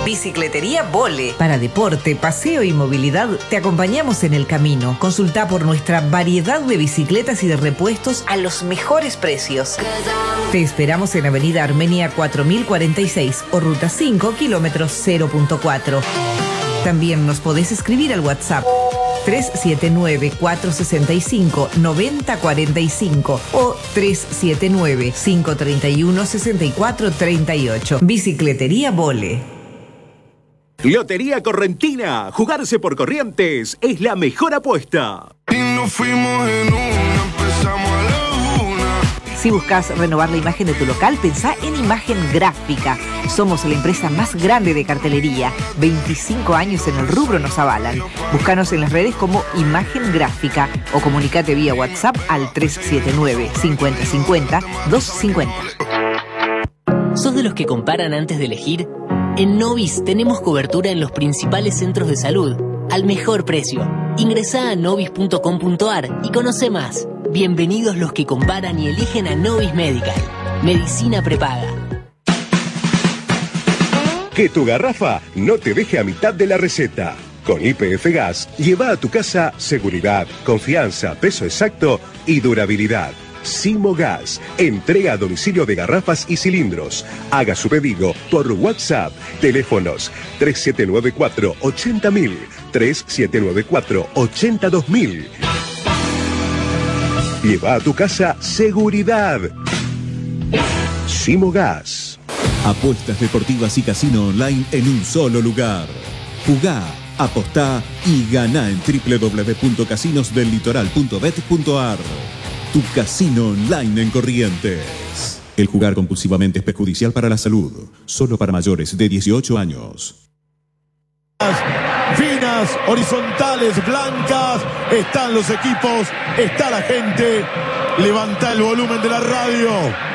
Bicicletería Vole. Para deporte, paseo y movilidad, te acompañamos en el camino. Consulta por nuestra variedad de bicicletas y de repuestos a los mejores precios. Te esperamos en Avenida Armenia 4046 o Ruta 5, kilómetros 0.4. También nos podés escribir al WhatsApp 379-465-9045 o 379-531-6438. Bicicletería Vole. Lotería Correntina. Jugarse por Corrientes es la mejor apuesta. Y nos fuimos en una, empezamos a la una. Si buscas renovar la imagen de tu local, pensá en Imagen Gráfica. Somos la empresa más grande de cartelería. 25 años en el rubro nos avalan. Búscanos en las redes como Imagen Gráfica o comunicate vía WhatsApp al 379-5050-250. ¿Sos de los que comparan antes de elegir? En Novis tenemos cobertura en los principales centros de salud, al mejor precio. Ingresá a novis.com.ar y conoce más. Bienvenidos los que comparan y eligen a Novis Medical. Medicina prepaga. Que tu garrafa no te deje a mitad de la receta. Con YPF Gas, lleva a tu casa seguridad, confianza, peso exacto y durabilidad. Simo Gas, entrega a domicilio de garrafas y cilindros. Haga su pedido por WhatsApp. Teléfonos 3794-80000, 3794-82000. Lleva a tu casa seguridad. Simo Gas. Apuestas deportivas y casino online en un solo lugar. Jugá, apostá y ganá en www.casinosdellitoral.bet.ar. Tu casino online en Corrientes. El jugar compulsivamente es perjudicial para la salud. Solo para mayores de 18 años. Finas, horizontales, blancas. Están los equipos, está la gente. Levanta el volumen de la radio.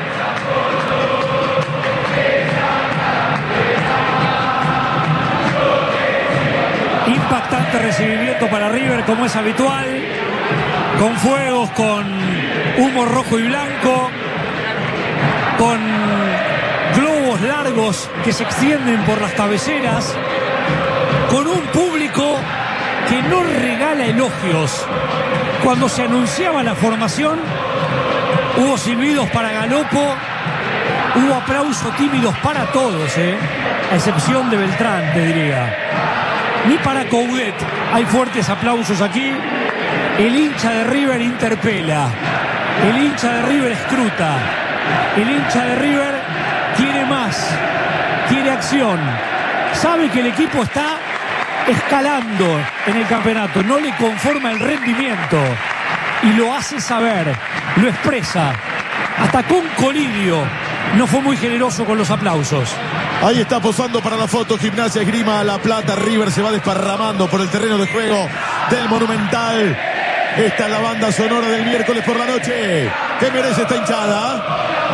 Impactante recibimiento para River, como es habitual, con fuegos, con humo rojo y blanco, con globos largos que se extienden por las cabeceras, con un público que no regala elogios. Cuando se anunciaba la formación, hubo silbidos para Galopo, hubo aplausos tímidos para todos, a excepción de Beltrán, te diría. Ni para Coudet hay fuertes aplausos aquí. El hincha de River interpela. El hincha de River escruta. El hincha de River quiere más. Quiere acción. Sabe que el equipo está escalando en el campeonato. No le conforma el rendimiento. Y lo hace saber. Lo expresa. Hasta con Colidio no fue muy generoso con los aplausos. Ahí está posando para la foto Gimnasia Esgrima La Plata. River se va desparramando por el terreno de juego del Monumental. Esta es la banda sonora del miércoles por la noche. ¿Qué merece esta hinchada?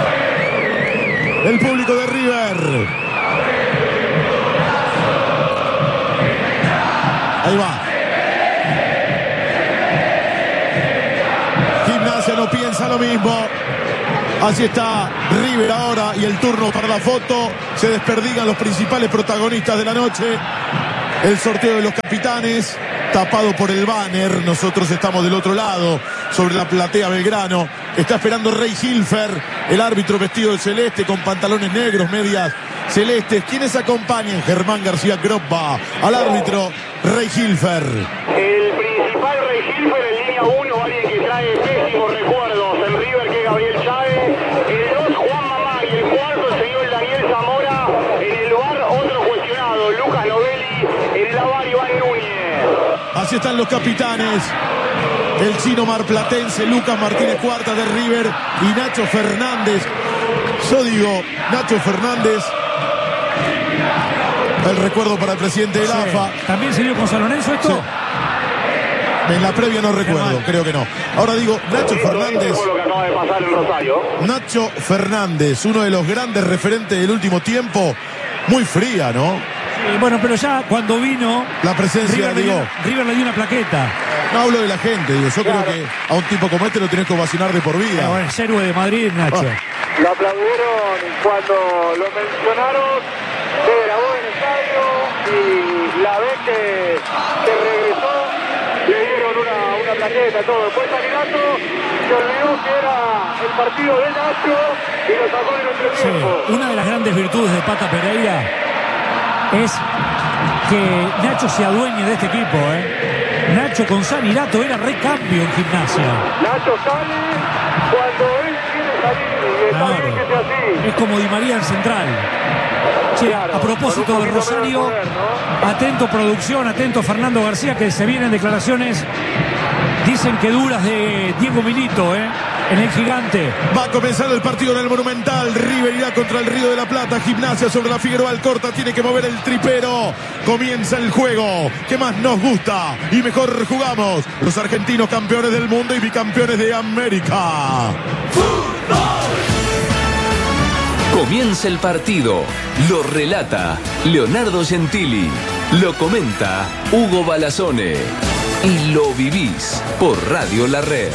El público de River. Ahí va. Gimnasia no piensa lo mismo. Así está River ahora y el turno para la foto. Se desperdigan los principales protagonistas de la noche. El sorteo de los capitanes, tapado por el banner. Nosotros estamos del otro lado, sobre la platea Belgrano. Está esperando Rey Hilfer, el árbitro vestido de celeste con pantalones negros, medias celestes. ¿Quiénes acompañan? Germán García Groppa, al árbitro Rey Hilfer. El principal Rey Hilfer en línea 1, alguien que trae pésimos recuerdos en River, que es Gabriel Chávez. El 2, Juan Mamá, y el cuarto, el señor Daniel Zamora. En el bar, otro cuestionado, Lucas Novelli. En el bar, Iván Núñez. Así están los capitanes. El chino marplatense Lucas Martínez Cuarta de River y Nacho Fernández. Yo digo, Nacho Fernández. El recuerdo para el presidente del AFA. ¿También se dio con San Lorenzo esto? Sí. En la previa no recuerdo, creo que no. Ahora digo, Nacho Fernández. Lo que acaba de pasar en Rosario. Nacho Fernández, uno de los grandes referentes del último tiempo. Muy fría, ¿no? Sí, bueno, pero ya cuando vino la presencia, River le dio una plaqueta. No hablo de la gente, digo, yo creo que a un tipo como este lo tenés que ovacionar de por vida. Bueno, es héroe de Madrid, Nacho. Lo aplaudieron cuando lo mencionaron. Se grabó en el estadio. y la vez que regresó le dieron una plaqueta, todo. Después Sanirato se olvidó que era el partido de Nacho y lo sacó en el entretiempo. Sí, una de las grandes virtudes de Pata Pereira es que Nacho se adueñe de este equipo, Nacho con Sanirato era recambio en Gimnasia. Nacho sale cuando él quiere salir y está bien que sea así. Es como Di María en Central. Che, Claro, a propósito de Rosario, poder, ¿no? atento producción, atento Fernando García, que se vienen declaraciones, dicen que duras de Diego Milito, en el Gigante. Va a comenzar el partido en el Monumental. River irá contra el Río de la Plata. Gimnasia sobre la Figueroa Alcorta. Tiene que mover el tripero. Comienza el juego que más nos gusta y mejor jugamos. Los argentinos campeones del mundo y bicampeones de América. Comienza el partido. Lo relata Leonardo Gentili. Lo comenta Hugo Balazone. Y lo vivís por Radio La Red.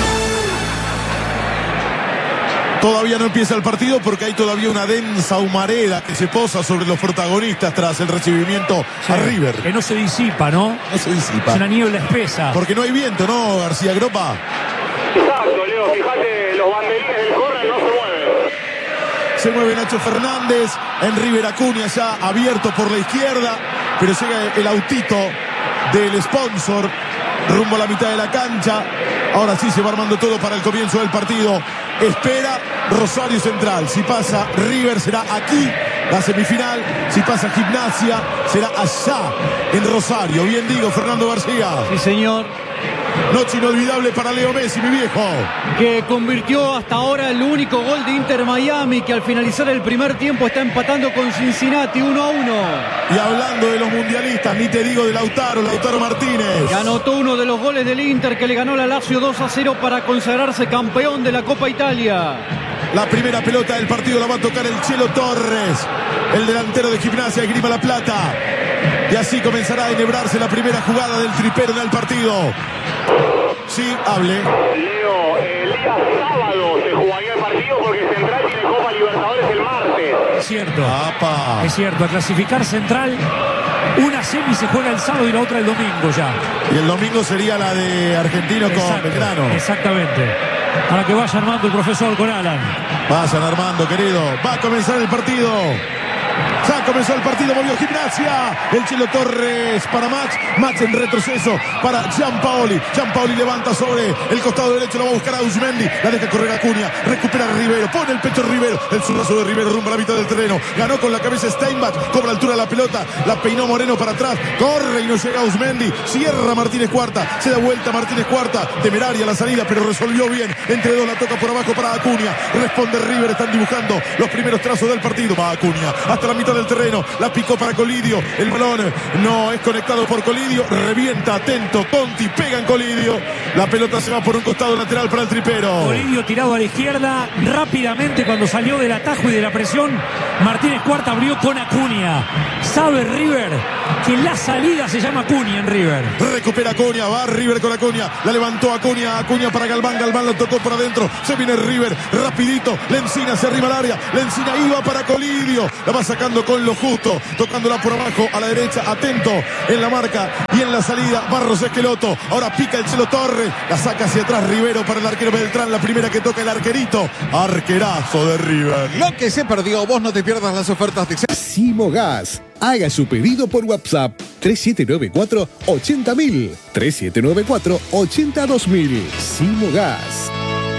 Todavía no empieza el partido porque hay todavía una densa humareda que se posa sobre los protagonistas tras el recibimiento a River. Que no se disipa, ¿no? No se disipa. Es una niebla espesa. Porque no hay viento, ¿no, García Gropa? Exacto, Leo, fíjate, los banderines del córner no se mueven. Se mueve Nacho Fernández, en River Acuña ya abierto por la izquierda, pero llega el autito del sponsor rumbo a la mitad de la cancha. Ahora sí se va armando todo para el comienzo del partido. Espera Rosario Central. Si pasa River será aquí la semifinal. Si pasa Gimnasia será allá en Rosario. Bien digo, Fernando García. Sí, señor. Noche inolvidable para Leo Messi, mi viejo. Que convirtió hasta ahora el único gol de Inter Miami, que al finalizar el primer tiempo está empatando con Cincinnati 1-1. Y hablando de los mundialistas, ni te digo de Lautaro Martínez. Que anotó uno de los goles del Inter, que le ganó la Lazio 2-0 para consagrarse campeón de la Copa Italia. La primera pelota del partido la va a tocar el Chelo Torres, el delantero de Gimnasia de Grima La Plata. Y así comenzará a enhebrarse la primera jugada del tripero en el partido. Sí, hable. Leo, el día sábado se jugaría el partido porque Central tiene Copa Libertadores el martes. Es cierto. ¡Apa! Es cierto, a clasificar Central, una semi se juega el sábado y la otra el domingo ya. Y el domingo sería la de Argentino con Belgrano. Exactamente. Para que vaya armando el profesor con Alan. Vayan armando, querido. Va a comenzar el partido. Ya comenzó el partido, volvió Gimnasia. El Chelo Torres para Max. Max en retroceso para Gianpaoli. Gianpaoli levanta sobre el costado derecho. La va a buscar a Uzmendi. La deja correr a Acuña. Recupera a Rivero. Pone el pecho Rivero. El zurrazo de Rivero rumbo a la mitad del terreno. Ganó con la cabeza Steinbach. Cobra altura la pelota. La peinó Moreno para atrás. Corre y no llega a Uzmendi. Cierra Martínez Cuarta. Se da vuelta Martínez Cuarta. Temeraria la salida, pero resolvió bien. Entre dos la toca por abajo para Acuña. Responde River. Están dibujando los primeros trazos del partido. Va Acuña hasta la mitad del terreno. La picó para Colidio. El balón no es conectado por Colidio. Revienta, atento. Conti pega en Colidio. La pelota se va por un costado lateral para el tripero. Colidio tirado a la izquierda. Rápidamente cuando salió del atajo y de la presión, Martínez Cuarta abrió con Acuña. Sabe River que la salida se llama Acuña en River. Recupera Acuña. Va River con Acuña. La levantó Acuña. Acuña para Galván. Galván la tocó por adentro. Se viene River. Rapidito. Lencina hacia arriba al área. Lencina iba para Colidio. La va sacando con lo justo, tocándola por abajo a la derecha, atento en la marca y en la salida Barros Esqueloto. Ahora pica el Chelo Torres, la saca hacia atrás Rivero para el arquero Beltrán, la primera que toca el arquerito. Arquerazo de River. Lo que se perdió, vos no te pierdas las ofertas de Simogas. Haga su pedido por WhatsApp 3794-80000 3794-82000. Simogas.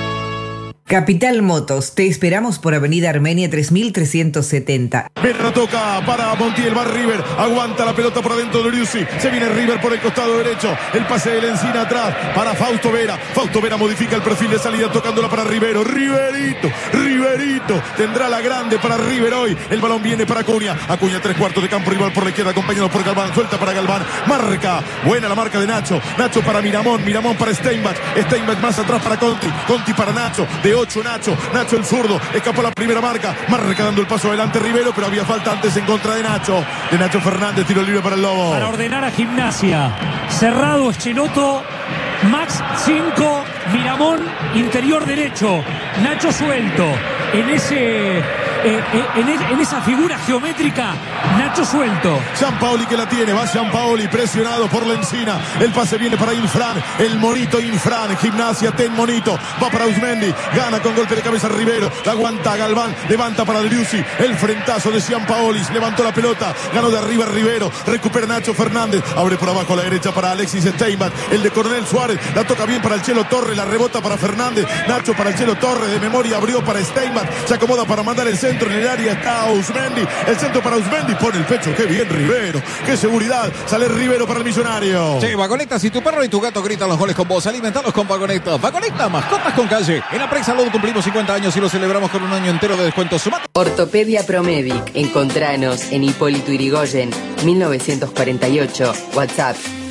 Capital Motos, te esperamos por Avenida Armenia 3370. Berra toca para Montiel, va River, aguanta la pelota por adentro de Uriusi, se viene River por el costado derecho, el pase de Lencina atrás para Fausto Vera modifica el perfil de salida tocándola para Rivero, Riverito, tendrá la grande para River hoy, el balón viene para Acuña, 3/4 de campo rival por la izquierda, acompañado por Galván, suelta para Galván, marca, buena la marca de Nacho para Miramón para Steinbach más atrás para Conti para Nacho, de 8 Nacho el zurdo, escapó la primera marca dando el paso adelante Rivero, pero había falta antes en contra de Nacho Fernández, tiro libre para el Lobo. Para ordenar a Gimnasia, cerrado Esqueloto, Max 5, Miramón, interior derecho, Nacho suelto, en ese en esa figura geométrica, Nacho suelto. Gianpaoli que la tiene, va Gianpaoli presionado por la Encina. El pase viene para Infran, el monito Infran, Gimnasia, ten monito, va para Uzmendi, gana con golpe de cabeza Rivero, la aguanta Galván, levanta para Driussi, el frentazo de Gianpaoli, levantó la pelota, ganó de arriba Rivero, recupera Nacho Fernández, abre por abajo a la derecha para Alexis Steinbach, el de Coronel Suárez, la toca bien para el Chelo Torres, la rebota para Fernández, Nacho para el Chelo Torres, de memoria abrió para Steinbach, se acomoda para mandar el centro, en el área está Uzmendi, el centro para Uzmendi, pone el pecho, qué bien Rivero, qué seguridad, sale Rivero para el Millonario. Sí, Vagoneta, si tu perro y tu gato gritan los goles con vos, alimentalos con Vagoneta. Vagoneta, mascotas con calle. En la Salud cumplimos 50 años y lo celebramos con un año entero de descuentos. Ortopedia Promedic. Encontranos en Hipólito Yrigoyen, 1948. WhatsApp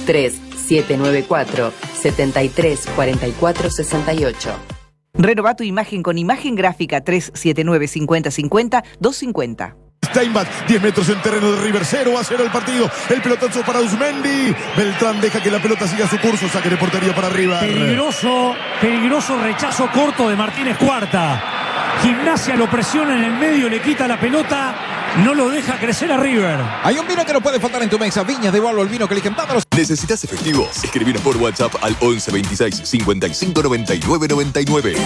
3794 73 44 68. Renová tu imagen con imagen gráfica 379 50 50 250. Steinbach, 10 metros en terreno de River, 0-0 el partido, el pelotazo para Uzmendi, Beltrán deja que la pelota siga su curso, saque de portería para River. Peligroso rechazo corto de Martínez Cuarta. Gimnasia lo presiona en el medio, le quita la pelota, no lo deja crecer a River. Hay un vino que no puede faltar en tu mesa, Viñas de Balo, el vino que eligen todos. ¿Necesitas efectivo? Escribinos por WhatsApp al 11 26 55 99 99.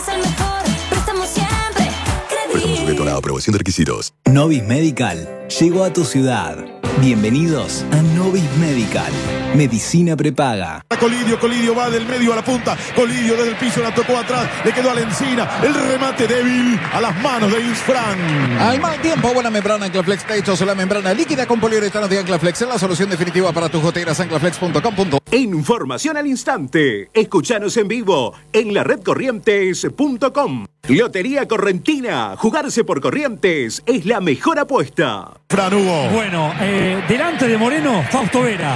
Sujeto a la aprobación de requisitos. Novis Medical llegó a tu ciudad. Bienvenidos a Novis Medical. Medicina prepaga. Colidio va del medio a la punta. Colidio desde el piso la tocó atrás. Le quedó a la Encina. El remate débil a las manos de Infran. Al mal tiempo, buena membrana Anclaflex Techos o la membrana líquida con poliuretano de Anclaflex es la solución definitiva para tus goteras. Anclaflex.com. Información al instante. Escuchanos en vivo en la redcorrientes.com. Lotería Correntina. Jugarse por Corrientes es la mejor apuesta. Fran Hugo. Bueno, delante de Moreno, Fausto Vera.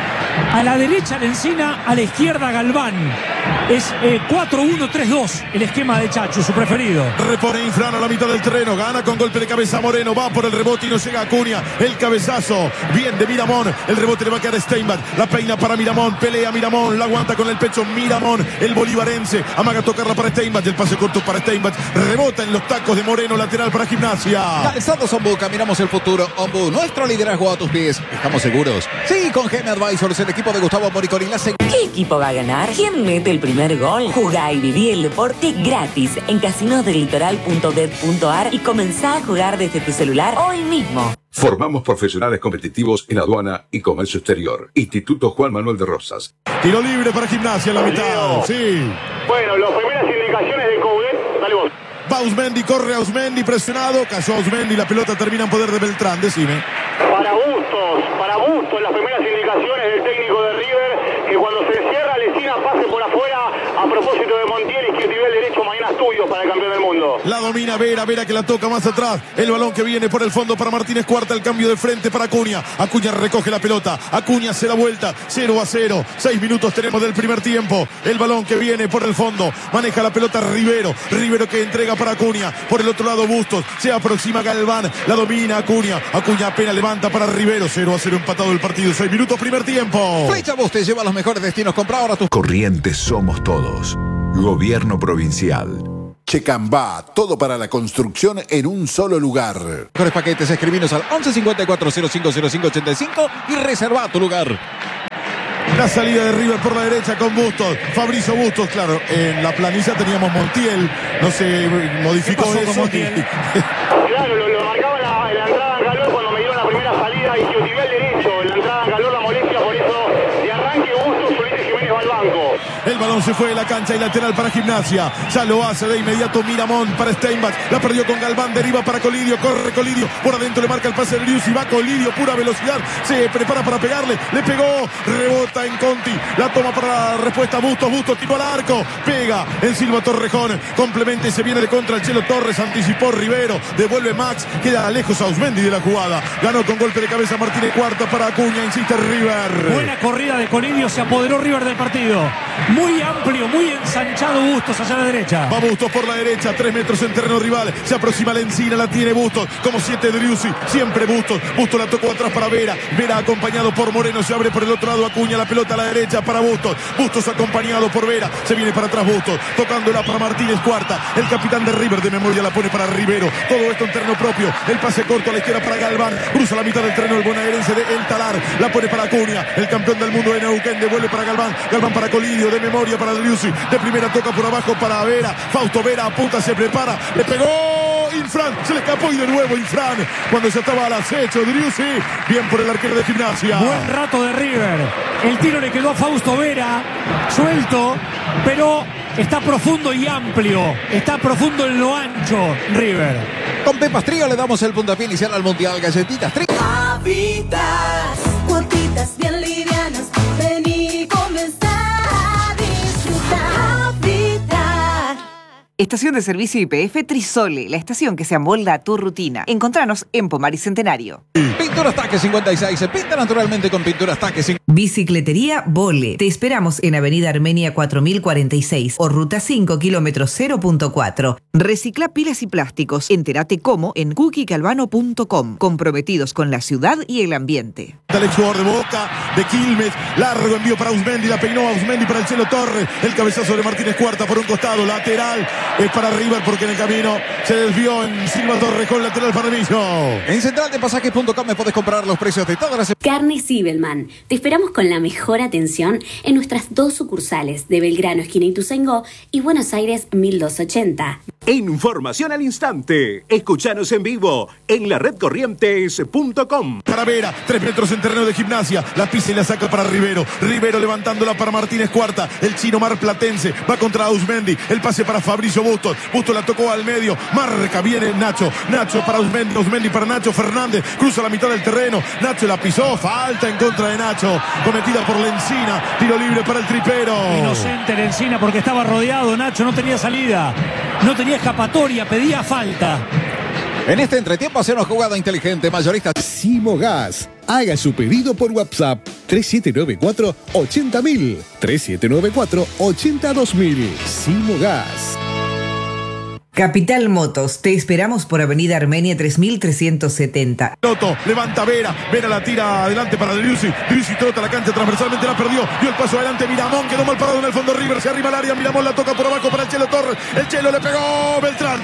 A la derecha la Encina, a la izquierda Galván. Es 4-1-3-2 el esquema de Chacho, su preferido. Repone Infran a la mitad del terreno, gana con golpe de cabeza Moreno, va por el rebote y no llega a Acuña. El cabezazo, bien de Miramón, el rebote le va a quedar a Steinbach, la peina para Miramón, pelea Miramón, la aguanta con el pecho Miramón, el bolivarense, amaga a tocarla para Steinbach, el pase corto para Steinbach, rebota en los tacos de Moreno, lateral para Gimnasia. Calzados Ombu, caminamos el futuro, Ombu, nuestro liderazgo a tus pies, ¿estamos seguros? Sí, con GM Advisors, el equipo de Gustavo Moriconi. ¿Qué equipo va a ganar? ¿Quién mete el primer gol? Jugá y viví el deporte gratis en casinosdelitoral.bet.ar y comenzá a jugar desde tu celular hoy mismo. Formamos profesionales competitivos en aduana y comercio exterior. Instituto Juan Manuel de Rosas. Tiro libre para Gimnasia en la mitad. Sí. Bueno, las primeras indicaciones de Coudet. Dale vos. Va Uzmendi, corre a Uzmendi, presionado, cayó a Uzmendi, la pelota termina en poder de Beltrán, decime. Para Bustos, las primeras indicaciones del técnico de River, que cuando se cierra la esquina pase por afuera, a propósito de Montiel, izquierdo derecho, mañana es tuyo para el campeón del mundo. La domina Vera que la toca más atrás, el balón que viene por el fondo para Martínez Cuarta, el cambio de frente para Acuña, Acuña recoge la pelota, Acuña se da vuelta, 0-0, 6 minutos tenemos del primer tiempo, el balón que viene por el fondo, maneja la pelota Rivero que entrega para Acuña, por el otro lado Bustos, se aproxima Galván, la domina Acuña apenas levanta para Rivero, 0-0 empatado el partido, 6 minutos primer tiempo. Flecha Bustos lleva a los mejores destinos, compra ahora tus Corrientes somos todos. Gobierno provincial. Checambá, todo para la construcción en un solo lugar. Mejores paquetes, escribinos al 11 54 05 05 85 y reserva tu lugar. La salida de River por la derecha con Bustos, Fabricio Bustos, claro, en la planilla teníamos Montiel, no se modificó eso. Claro, lo marcaba la entrada en calor cuando me dio la primera salida, isquiotibial derecho, la entrada en calor, la molestia, por eso de arranque Bustos, Ulises Jiménez va al banco. El balón se fue de la cancha y lateral para Gimnasia, ya lo hace de inmediato Miramón para Steinbach, la perdió con Galván, deriva para Colidio, corre Colidio, por adentro le marca el pase de Driussi, va Colidio, pura velocidad, se prepara para pegarle, le pegó, rebota en Conti, la toma para la respuesta Bustos, tiro al arco, pega en Silva Torrejón, complementa y se viene de contra el Chelo Torres, anticipó Rivero, devuelve Max, queda lejos a Uzmendi de la jugada, ganó con golpe de cabeza Martínez Cuarta para Acuña, insiste River. Buena corrida de Colidio, se apoderó River del partido. muy amplio, muy ensanchado Bustos hacia la derecha. Va Bustos por la derecha, 3 metros en terreno rival. Se aproxima la Encina, la tiene Bustos. Como 7 de Driussi, siempre Bustos. Bustos la tocó atrás para Vera. Vera acompañado por Moreno. Se abre por el otro lado Acuña. La pelota a la derecha para Bustos. Bustos acompañado por Vera. Se viene para atrás Bustos. Tocándola para Martínez Cuarta. El capitán de River de memoria la pone para Rivero. Todo esto en terreno propio. El pase corto a la izquierda para Galván. Cruza la mitad del terreno el bonaerense de El Talar. La pone para Acuña. El campeón del mundo de Neuquén. Devuelve para Galván. Galván para Colidio. De memoria para Driussi. De primera toca por abajo para Vera. Fausto Vera apunta, se prepara. Le pegó Infran. Se le escapó y de nuevo Infran. Cuando se estaba al acecho Driussi. Bien por el arquero de Gimnasia. Buen rato de River. El tiro le quedó a Fausto Vera. Suelto. Pero está profundo y amplio. Está profundo en lo ancho River. Con Pepas Trío le damos el puntapié inicial al Mundial. Galletitas Trío. Papitas, cuotitas bien livianas. Vení, comenzar a disfrutar. Papitas. Estación de servicio YPF Trisole, la estación que se amolda a tu rutina. Encontranos en Pomar y Centenario. Pinturas Taque 56. Se pinta naturalmente con Pinturas Taque 56. Bicicletería Vole. Te esperamos en Avenida Armenia 4046 o Ruta 5, kilómetro 0.4. Recicla pilas y plásticos. Entérate cómo en cookiecalvano.com. Comprometidos con la ciudad y el ambiente. El ex jugador de Boca, de Quilmes. Largo envío para Ausmendi. La peinó Ausmendi para el Chelo Torres. El cabezazo de Martínez Cuarta por un costado. Lateral es para River porque en el camino se desvió en Silva Torres con lateral para Millo. En centraldepasajes.com me podés comprar los precios de todas las... Carne Sibelman. Te esperamos con la mejor atención en nuestras 2 sucursales de Belgrano, esquina Ituzaingó, y Buenos Aires 1280. Información al instante. Escuchanos en vivo en la redcorrientes.com. Para Vera, 3 metros en terreno de Gimnasia. La pisa y la saca para Rivero. Rivero levantándola para Martínez Cuarta. El chino marplatense va contra Ausmendi. El pase para Fabricio Bustos. Bustos la tocó al medio. Marca, viene Nacho. Nacho para Ausmendi. Ausmendi para Nacho Fernández. Cruza la mitad del terreno. Nacho la pisó. Falta en contra de Nacho. Cometida por Lencina. Tiro libre para el tripero. Inocente Lencina porque estaba rodeado. Nacho no tenía salida. No tenía escapatoria. Pedía falta. En este entretiempo hace una jugada inteligente, mayorista. Simogas. Haga su pedido por WhatsApp 3794-80000. 3794-82000. Simogas. Capital Motos, te esperamos por Avenida Armenia 3370. Loto, levanta Vera, Vera la tira adelante para Driussi, Driussi trota la cancha transversalmente, la perdió, dio el paso adelante Miramón, quedó mal parado en el fondo River, se arriba al área, Miramón la toca por abajo para el Chelo Torres, el Chelo le pegó, Beltrán,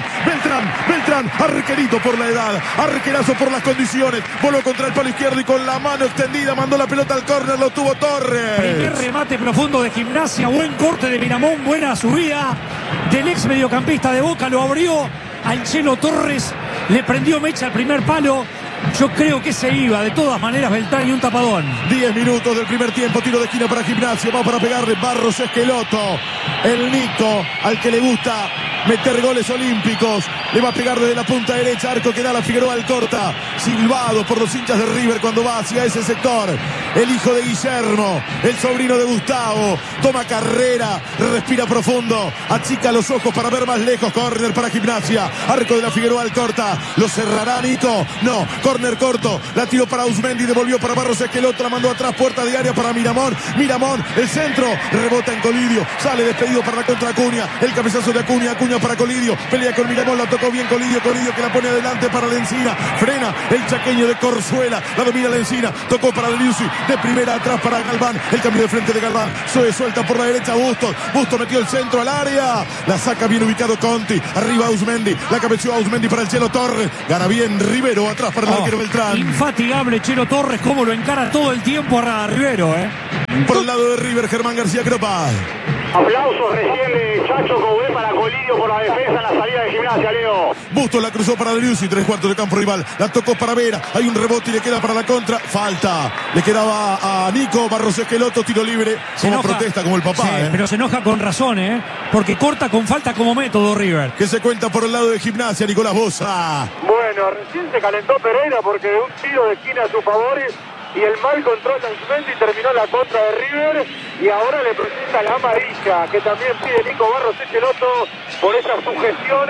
arquerito por la edad, arquerazo por las condiciones, voló contra el palo izquierdo y con la mano extendida mandó la pelota al córner, lo tuvo Torres. Primer remate profundo de Gimnasia, buen corte de Miramón, buena subida del ex mediocampista de Boca, lo abrió al Chelo Torres, le prendió mecha al primer palo. Yo creo que se iba, de todas maneras, Beltrán y un tapadón. 10 minutos del primer tiempo, tiro de esquina para Gimnasia, va para pegarle Barros Esqueloto, el Nico, al que le gusta meter goles olímpicos, le va a pegar desde la punta derecha, arco que da la Figueroa Alcorta, silbado por los hinchas de River cuando va hacia ese sector, el hijo de Guillermo, el sobrino de Gustavo, toma carrera, respira profundo, achica los ojos para ver más lejos, córner para Gimnasia, arco de la Figueroa Alcorta, lo cerrará Nico, no, córner corto, la tiró para Ausmendi, devolvió para Barros Esqueloto, la mandó atrás, puerta de área para Miramón, el centro, rebota en Colidio, sale despedido para la contra Acuña, el cabezazo de Acuña para Colidio, pelea con Miramón, la tocó bien Colidio que la pone adelante para Lencina, frena el chaqueño de Corzuela, la domina Lencina, tocó para Driussi, de primera atrás para Galván, el cambio de frente de Galván, suelta por la derecha Bustos metió el centro al área, la saca bien ubicado Conti, arriba Ausmendi, la cabeció Ausmendi para el Chelo Torres, gana bien Rivero, atrás para el arquero Beltrán. Infatigable Chelo Torres, como lo encara todo el tiempo a Rivero, Por el lado de River, Germán García Cropa. Aplausos recién de Chacho Coué para Colidio por la defensa en la salida de Gimnasia, Leo. Bustos la cruzó para Driussi, 3/4 de campo rival. La tocó para Vera, hay un rebote y le queda para la contra. Falta, le quedaba a Nico, Barros Esqueloto, tiro libre. Como protesta, como el papá. Sí, pero se enoja con razón, porque corta con falta como método River. Que se cuenta por el lado de Gimnasia, Nicolás Bosa. Bueno, recién se calentó Pereira porque de un tiro de esquina a su favor y el mal control de Ausmendi terminó la contra de River y ahora le presenta la amarilla que también pide Nico Barros Esqueloto por esa sujeción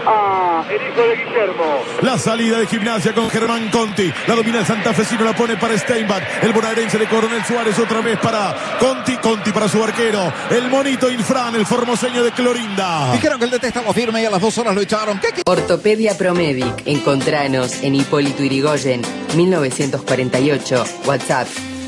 el hijo de Guillermo. La salida de Gimnasia con Germán Conti. La domina el santafesino, la pone para Steinbach. El bonaerense de Coronel Suárez otra vez para Conti. Conti para su arquero. El monito Infran, el formoseño de Clorinda. Dijeron que el DT estaba firme y a las 2 horas lo echaron. Ortopedia Promedic. Encontranos en Hipólito Yrigoyen, 1948. WhatsApp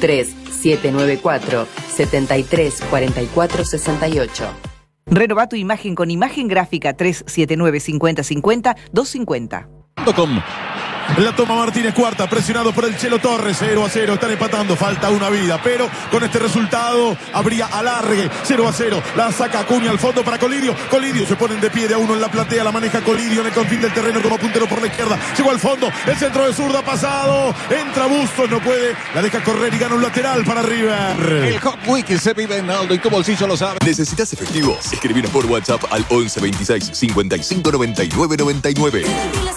3794 73 44 68. Renova tu imagen con imagen gráfica 379 50 50 250. La toma Martínez Cuarta, presionado por el Chelo Torres. 0-0, están empatando, falta una vida, pero con este resultado habría alargue. 0-0, la saca Acuña al fondo para Colidio. Colidio se ponen de pie de a uno en la platea, la maneja Colidio en el confín del terreno como puntero por la izquierda. Llegó al fondo, el centro de zurda pasado, entra Bustos, no puede, la deja correr y gana un lateral para River. El Hot Week se vive en Aldo y tu bolsillo lo sabe. ¿Necesitas efectivo? Escribinos por WhatsApp al 11 26 55 99 99.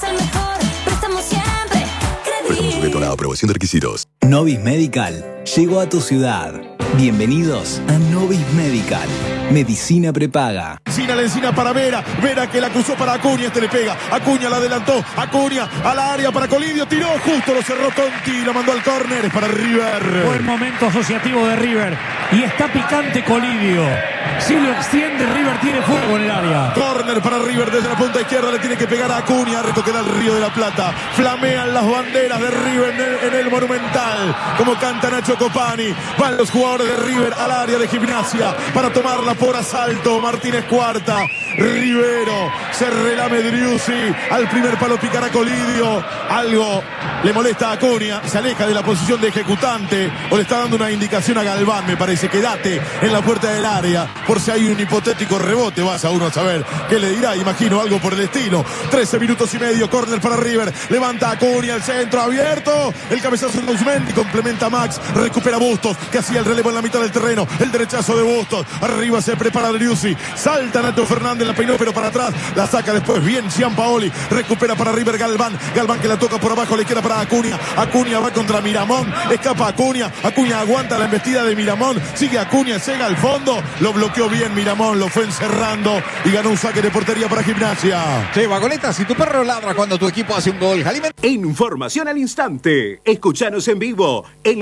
Sujeto a la aprobación de requisitos. Novis Medical llegó a tu ciudad. Bienvenidos a Novis Medical. Medicina prepaga. Encina la encina para Vera. Vera que la cruzó para Acuña. Este le pega. Acuña la adelantó. Acuña al área para Colidio. Tiró justo. Lo cerró Conti. Lo mandó al córner. Es para River. Buen momento asociativo de River. Y está picante Colidio. Si lo extiende, River tiene fuego en el área. Córner para River desde la punta izquierda. Le tiene que pegar a Acuña. Reto que da el Río de la Plata. Flamean las banderas de River en el Monumental. Como canta Nacho Copani. Van los jugadores de River al área de Gimnasia para tomarla por asalto. Martínez Cuarta. Rivero. Se relame Driussi. Al primer palo picará Colidio. Algo le molesta a Acuña. Se aleja de la posición de ejecutante. O le está dando una indicación a Galván, me parece. Quédate en la puerta del área. Por si hay un hipotético rebote, vas a uno a saber qué le dirá. Imagino algo por el estilo. 13 minutos y medio. Córner para River. Levanta Acuña. El centro abierto. El cabezazo de Uzmendi. Complementa Max. Recupera Bustos, que hacía el relevo en la mitad del terreno. El derechazo de Bustos. Arriba se prepara Driussi. Salta Nacho Fernández. La peinó pero para atrás. La saca después bien Gianpaoli. Recupera para River Galván. Galván que la toca por abajo. Le queda para Acuña. Acuña va contra Miramón. Escapa Acuña. Acuña aguanta la embestida de Miramón. Sigue Acuña. Llega al fondo. Lo bloqueó bien Miramón. Lo fue encerrando. Y ganó un saque de portería para Gimnasia. Che, Vagoneta, si tu perro ladra cuando tu equipo hace un gol. Información al instante. Escuchanos en vivo en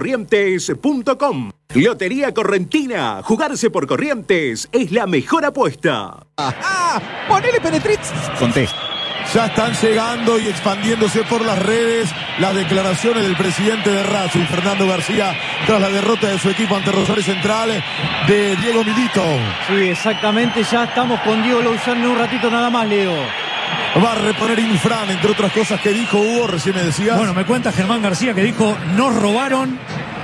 laredcorrientes.com. Lotería Correntina. Jugarse por Corrientes es la mejor apuesta. Ponele Penetrix. Conté. Ya están llegando y expandiéndose por las redes las declaraciones del presidente de Racing, Fernando García, tras la derrota de su equipo ante Rosario Central de Diego Milito. Sí, exactamente. Ya estamos con Diego Lozano en un ratito nada más, Leo. Va a reponer Infran, entre otras cosas que dijo Hugo, recién me decías. Bueno, me cuenta Germán García que dijo, nos robaron,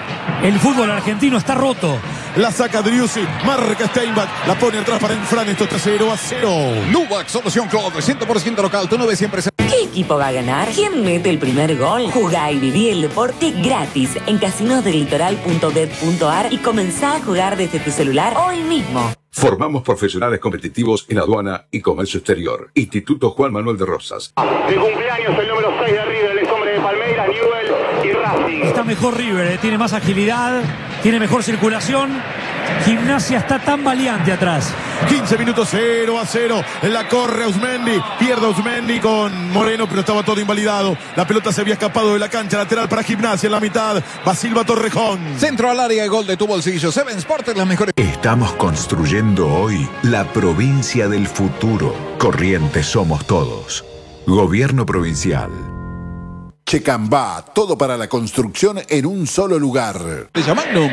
el fútbol argentino está roto. La saca Driussi, marca Steinbach, la pone atrás para Infran, esto está 0-0. Lubac, solución Club, 100% local, tu 9 siempre se... ¿Qué equipo va a ganar? ¿Quién mete el primer gol? Jugá y viví el deporte gratis en casinosdelitoral.bet.ar y comenzá a jugar desde tu celular hoy mismo. Formamos profesionales competitivos en aduana y comercio exterior. Instituto Juan Manuel de Rosas. De cumpleaños el número 6 de River, el hombre de Palmeiras, Newell y Racing. Está mejor River, tiene más agilidad, tiene mejor circulación. Gimnasia está tan valiente atrás. 15 minutos, 0-0. La corre Uzmendi. Pierde Uzmendi con Moreno, pero estaba todo invalidado. La pelota se había escapado de la cancha. Lateral para Gimnasia en la mitad. Basilva Torrejón. Centro al área y gol de tu bolsillo. Seven Sport, las mejores. Estamos construyendo hoy la provincia del futuro. Corrientes somos todos. Gobierno provincial. Checambá, todo para la construcción en un solo lugar. Magnum.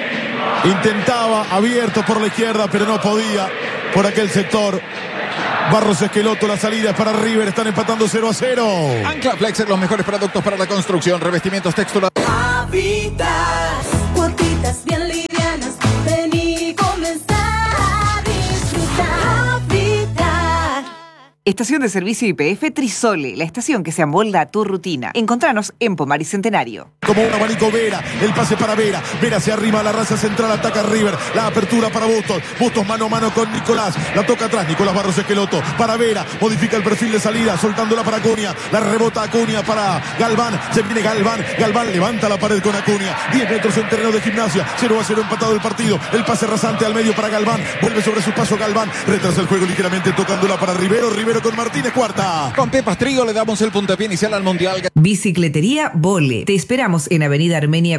Intentaba abierto por la izquierda, pero no podía por aquel sector. Barros Esqueloto, la salida es para River, están empatando 0-0. Ancla Flex, los mejores productos para la construcción, revestimientos textura. Habitas, cuotitas bien livianas, vení, comenzá a disfrutar. Habitar. Estación de servicio YPF Trisole, la estación que se amolda a tu rutina. Encontranos en Pomar y Centenario. Como un abanico Vera, el pase para Vera. Vera se arrima a la raza central, ataca a River. La apertura para Bustos. Bustos mano a mano con Nicolás. La toca atrás, Nicolás Barros Esqueloto. Para Vera, modifica el perfil de salida, soltándola para Acuña. La rebota Acuña para Galván. Se viene Galván. Galván levanta la pared con Acuña. 10 metros en terreno de Gimnasia. 0-0 empatado el partido. El pase rasante al medio para Galván. Vuelve sobre su paso Galván. Retrasa el juego ligeramente tocándola para Rivero. Rivero Rivero con Martínez Cuarta. Con Pepas Trigo le damos el puntapié inicial al Mundial. Bicicletería Vole. Te esperamos en Avenida Armenia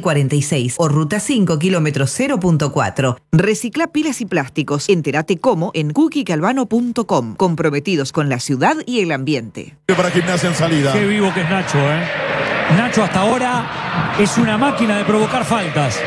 4046 o Ruta 5, kilómetro 0.4. Recicla pilas y plásticos. Entérate cómo en cookiecalvano.com. Comprometidos con la ciudad y el ambiente. Para Gimnasia en salida. Qué vivo que es Nacho, Nacho hasta ahora es una máquina de provocar faltas.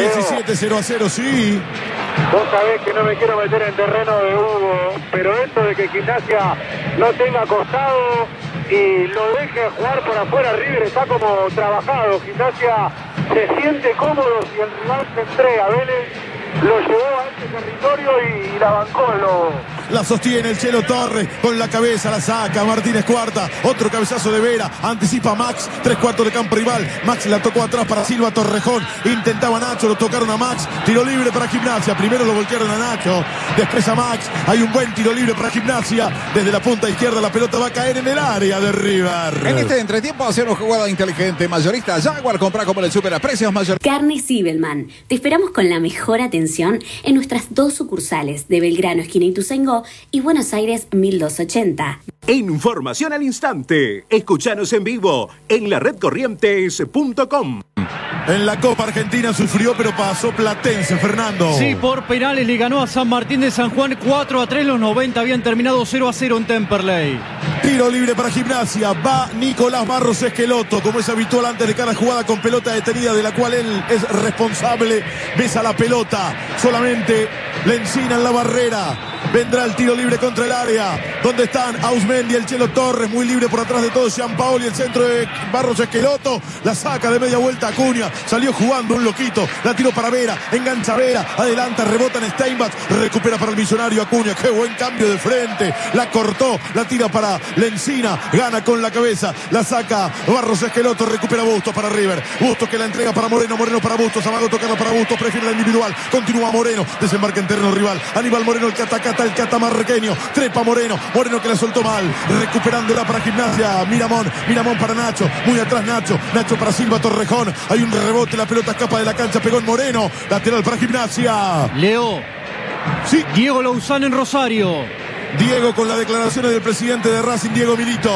17-0-0, sí. Vos sabés que no me quiero meter en terreno de Hugo, pero esto de que Gimnasia no tenga costado y lo deje jugar por afuera, River está como trabajado. Gimnasia se siente cómodo si el rival se entrega. Vélez lo llevó a este territorio y la bancó el Lobo. La sostiene el Chelo Torres con la cabeza, la saca Martínez Cuarta, otro cabezazo de Vera, anticipa Max, 3/4 de campo rival, Max la tocó atrás para Silva Torrejón, intentaba Nacho, lo tocaron a Max, tiro libre para Gimnasia, primero lo voltearon a Nacho, después a Max, hay un buen tiro libre para Gimnasia, desde la punta izquierda la pelota va a caer en el área de River. En este entretiempo hacer una jugada inteligente, mayorista Jaguar, compra como le supera precios mayor. Carne Zibelman. Te esperamos con la mejor atención en nuestras 2 sucursales de Belgrano, esquina Ituzaingó, y Buenos Aires 1280. Información al instante. Escuchanos en vivo en la redcorrientes.com. En la Copa Argentina sufrió, pero pasó Platense, Fernando. Sí, por penales le ganó a San Martín de San Juan 4-3. Los 90 habían terminado 0-0 en Temperley. Tiro libre para Gimnasia. Va Nicolás Barros Esqueloto, como es habitual antes de cada jugada con pelota detenida, de la cual él es responsable. Besa la pelota. Solamente le encina en la barrera. Vendrá el tiro libre contra el área, donde están Ausmendi, el Chelo Torres, muy libre por atrás de todo, Gianpaoli, el centro de Barros Esqueloto, la saca de media vuelta Acuña, salió jugando un loquito, la tiró para Vera, engancha Vera, adelanta, rebota en Steinbach, recupera para el millonario Acuña, qué buen cambio de frente, la cortó, la tira para Lencina, gana con la cabeza, la saca Barros Esqueloto, recupera Bustos para River, Bustos que la entrega para Moreno, Moreno para Bustos, Amago tocando para Bustos, prefiere la individual, continúa Moreno, desembarca en terreno rival, Aníbal Moreno, el que ataca el catamarrequeño, trepa Moreno, Moreno que la soltó mal, recuperándola para Gimnasia, Miramón para Nacho, muy atrás Nacho para Silva Torrejón, hay un rebote, la pelota escapa de la cancha, pegó en Moreno, lateral para Gimnasia. Leo. Sí. Diego Louzán en Rosario. Diego con las declaraciones del presidente de Racing, Diego Milito.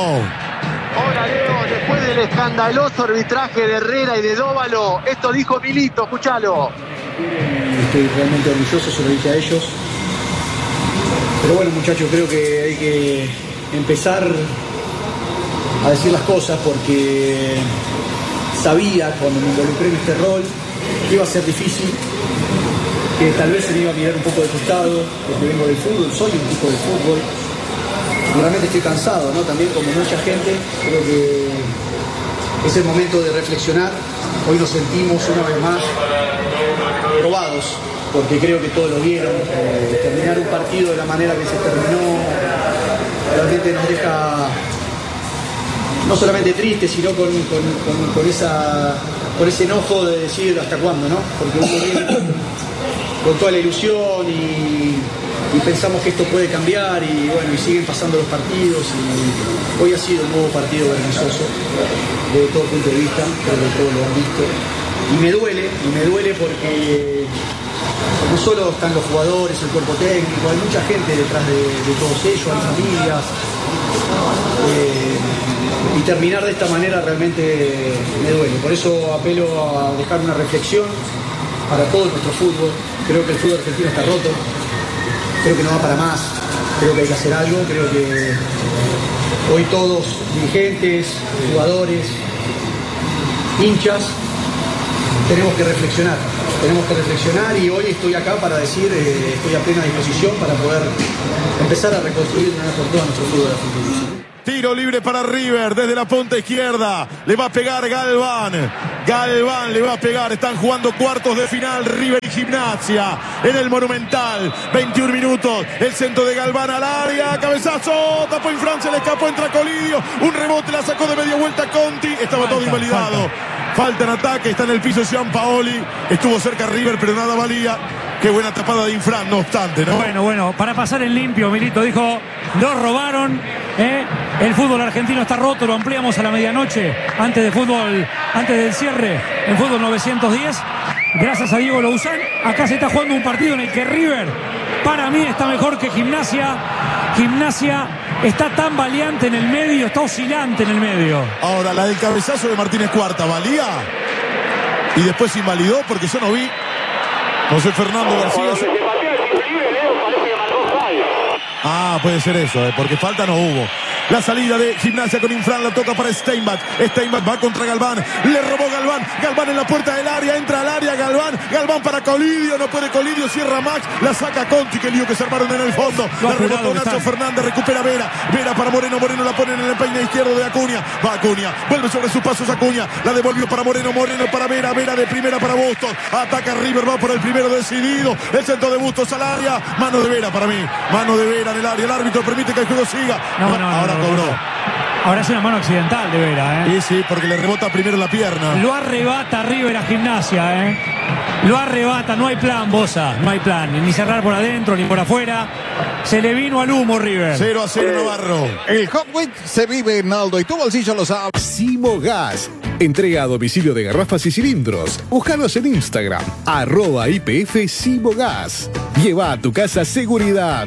Hola Leo, después del escandaloso arbitraje de Herrera y de Dóvalo, esto dijo Milito, escúchalo. Estoy realmente orgulloso, se lo dije a ellos. Pero bueno, muchachos, creo que hay que empezar a decir las cosas porque sabía cuando me involucré en este rol que iba a ser difícil, que tal vez se me iba a mirar un poco de costado, porque vengo del fútbol, soy un tipo de fútbol y realmente estoy cansado, ¿no? También como mucha gente, creo que es el momento de reflexionar. Hoy nos sentimos una vez más probados, porque creo que todos lo vieron. Terminar un partido de la manera que se terminó realmente nos deja no solamente tristes, sino con ese enojo de decir hasta cuándo, ¿no? Porque uno viene con toda la ilusión y pensamos que esto puede cambiar y bueno, y siguen pasando los partidos y hoy ha sido un nuevo partido vergonzoso desde todo punto de vista, creo que todos lo han visto y me duele porque no solo están los jugadores, el cuerpo técnico, hay mucha gente detrás de todos ellos, hay familias. Y terminar de esta manera realmente me duele. Por eso apelo a dejar una reflexión para todo nuestro fútbol. Creo que el fútbol argentino está roto. Creo que no va para más. Creo que hay que hacer algo. Creo que hoy todos, dirigentes, jugadores, hinchas, tenemos que reflexionar. Tenemos que reflexionar y hoy estoy acá para decir, estoy a plena disposición para poder empezar a reconstruir una vez por todas nuestro fútbol argentino. Tiro libre para River desde la punta izquierda. Le va a pegar Galván. Galván le va a pegar. Están jugando cuartos de final River y Gimnasia en el Monumental. 21 minutos. El centro de Galván al área. Cabezazo. Tapó Infran, se le escapó, entra Colidio. Un rebote, la sacó de media vuelta Conti. Estaba todo invalidado. Falta en ataque. Está en el piso Gianpaoli. Estuvo cerca River, pero nada valía. Qué buena tapada de Infran, no obstante, ¿no? Bueno, para pasar en limpio, Milito dijo, nos robaron, el fútbol argentino está roto, lo ampliamos a la medianoche, antes del cierre, en fútbol 910, gracias a Diego Louzán. Acá se está jugando un partido en el que River, para mí, está mejor que Gimnasia. Gimnasia está tan valiente en el medio, está oscilante en el medio. Ahora, la del cabezazo de Martínez Cuarta, ¿valía? Y después invalidó porque yo no vi. José Fernando García. Ah, puede ser eso, porque falta no hubo. La salida de Gimnasia con Infran, la toca para Steinbach. Steinbach va contra Galván. Le robó Galván. Galván en la puerta del área. Entra al área Galván. Galván para Colidio. No puede Colidio. Cierra Max. La saca Conti. Qué lío que se armaron en el fondo. La rebotó Nacho Fernández. Recupera Vera. Vera para Moreno. Moreno la pone en el empeine izquierdo de Acuña. Va Acuña. Vuelve sobre sus pasos Acuña. La devolvió para Moreno. Moreno para Vera. Vera de primera para Bustos. Ataca River. Va por el primero decidido. El centro de Bustos al área. Mano de Vera para mí. Mano de Vera en el área. El árbitro permite que el juego siga. Ahora cobró. Ahora es una mano accidental de Vera, Sí, sí, porque le rebota primero la pierna. Lo arrebata River a Gimnasia, Lo arrebata, no hay plan, Bosa. No hay plan, ni cerrar por adentro, ni por afuera. Se le vino al humo River. 0-0 Navarro. El Hot Week se vive en Aldo y tu bolsillo lo sabe. Simo Gas. Entrega a domicilio de garrafas y cilindros. Búscanos en Instagram, @IPF Simo Gas. Lleva a tu casa seguridad.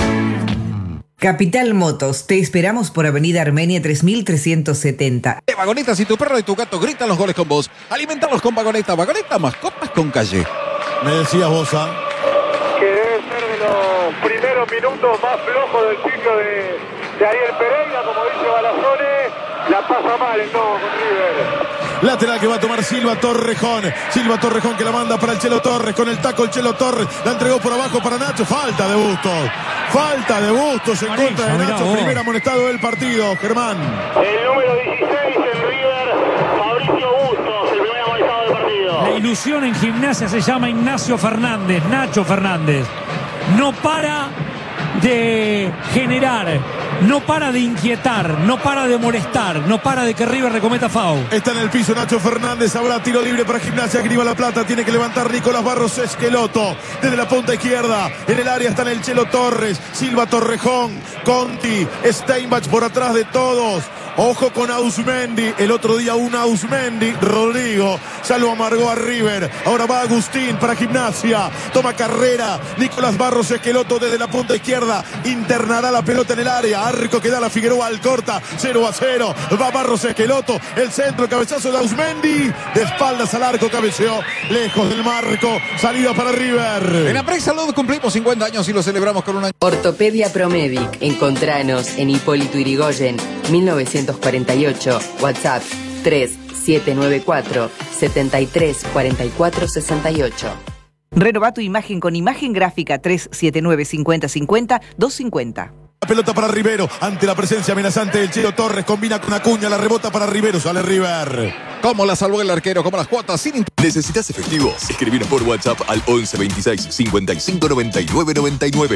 Capital Motos, te esperamos por Avenida Armenia 3370. Vagonetas, y tu perro y tu gato gritan los goles con vos. Alimentalos con Vagoneta. Vagoneta, mascotas con calle. Me decías vos, que debe ser de los primeros minutos más flojos del ciclo de Ariel Pereira, como dice Balazone. La pasa mal el Novo con River. Lateral que va a tomar Silva Torrejón. Silva Torrejón que la manda para el Chelo Torres. Con el taco el Chelo Torres. La entregó por abajo para Nacho. Falta de Bustos. Falta de Bustos en contra de Nacho. Primer amonestado del partido, Germán. El número 16 en River, Mauricio Bustos, el primer amonestado del partido. La ilusión en Gimnasia se llama Ignacio Fernández, Nacho Fernández. No para de generar, no para de inquietar, no para de molestar, no para de que River recometa foul. Está en el piso Nacho Fernández, habrá tiro libre para Gimnasia, Grima La Plata, tiene que levantar Nicolás Barros Esqueloto, desde la punta izquierda, en el área están el Chelo Torres, Silva Torrejón, Conti, Steinbach por atrás de todos. Ojo con Ausmendi, el otro día un Ausmendi, Rodrigo, ya lo amargó a River, ahora va Agustín para Gimnasia, toma carrera, Nicolás Barros Esqueloto desde la punta izquierda, internará la pelota en el área, arco que da la Figueroa al corta, 0-0, va Barros Esqueloto, el centro, cabezazo de Ausmendi, de espaldas al arco, cabeceó, lejos del marco, salida para River. En Aprex Salud cumplimos 50 años y lo celebramos con un año. Ortopedia Promedic, encontranos en Hipólito Yrigoyen, 1948, WhatsApp 3794 734468. Renova tu imagen con imagen gráfica 379 5050 250. La pelota para Rivero, ante la presencia amenazante del Chelo Torres, combina con Acuña, la rebota para Rivero, sale River. ¿Cómo la salvó el arquero? ¿Cómo las cuotas? Sin... ¿Necesitas efectivo? Escribinos por WhatsApp al 11 26 55 99 99.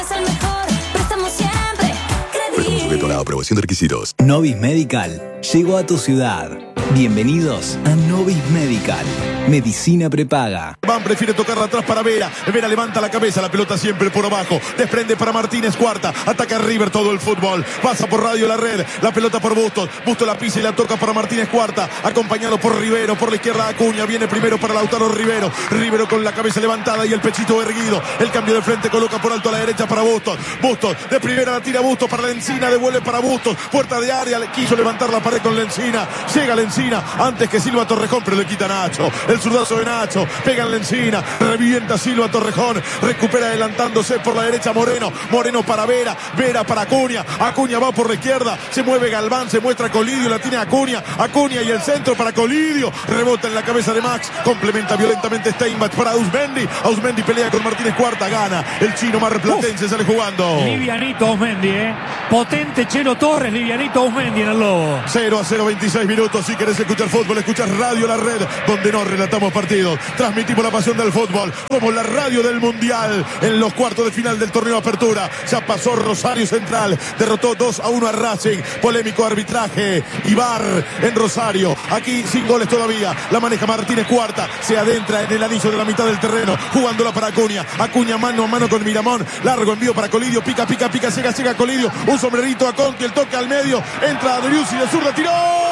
Préstamo sujeto a la aprobación de requisitos. Novis Medical llegó a tu ciudad. Bienvenidos a Novis Medical. Medicina prepaga. Van prefiere tocarla atrás para Vera. Vera levanta la cabeza, la pelota siempre por abajo. Desprende para Martínez Cuarta. Ataca River todo el fútbol. Pasa por Radio La Red. La pelota por Bustos. Bustos la pisa y la toca para Martínez Cuarta. Acompañado por Rivero. Por la izquierda Acuña. Viene primero para Lautaro Rivero. Rivero con la cabeza levantada y el pechito erguido. El cambio de frente coloca por alto a la derecha para Bustos. Bustos de primera la tira Bustos para la Encina. Devuelve para Bustos. Puerta de área. Le quiso levantar la pared con la Encina. Llega la Encina antes que Silva Torrejón, pero le quita Nacho. El zurdazo de Nacho, pega en la Encina, revienta Silva Torrejón, recupera adelantándose por la derecha Moreno, Moreno para Vera, Vera para Acuña, Acuña va por la izquierda, se mueve Galván, se muestra Colidio, la tiene Acuña, Acuña y el centro para Colidio, rebota en la cabeza de Max, complementa violentamente Steinbach para Ausmendi, Ausmendi pelea con Martínez Cuarta, gana, el chino marplatense sale jugando. Livianito Ausmendi, potente Chelo Torres, livianito Ausmendi en el Lobo. 0-0, 26 minutos, si querés escuchar fútbol, escuchas Radio La Red, donde no relatamos partidos. Transmitimos la pasión del fútbol. Somos la radio del Mundial en los cuartos de final del torneo Apertura. Ya pasó Rosario Central. Derrotó 2-1 a Racing. Polémico arbitraje. Ibar en Rosario. Aquí sin goles todavía. La maneja Martínez Cuarta. Se adentra en el anillo de la mitad del terreno. Jugándola para Acuña. Acuña mano a mano con Miramón. Largo envío para Colidio. Pica, pica, pica. Llega Colidio. Un sombrerito a Conti. El toque al medio. Entra Adriusi de zurda. ¡Tiró!